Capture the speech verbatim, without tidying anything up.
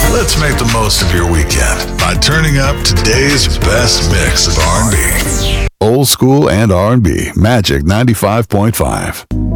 Let's make the most of your weekend by turning up today's best mix of R and B. Old school and R and B. Magic ninety-five point five.